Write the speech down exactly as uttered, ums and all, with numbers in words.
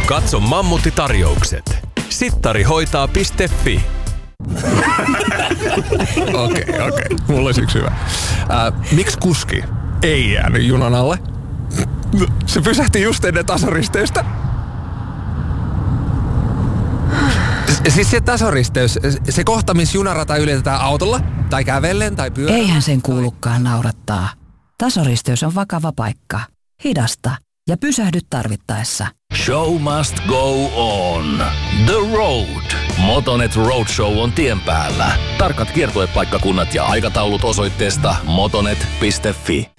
Katso Mammutti-tarjoukset. sittarihoitaa piste fi. Okei, okei. Okay, okay. Mulla olisi yksi hyvä. Ää, miksi kuski ei jäänyt junan alle? Se pysähti just ennen tasoristeystä. Siis se tasoristeys, se kohta, missä junarata ylitetään autolla, tai kävellen, tai pyörällä. Eihän sen kuulukaan naurattaa. Tasoristeys on vakava paikka. Hidasta ja pysähdy tarvittaessa. Show must go on. The Road. Motonet Roadshow on tien päällä. Tarkat kiertuepaikkakunnat ja aikataulut osoitteesta motonet piste fi.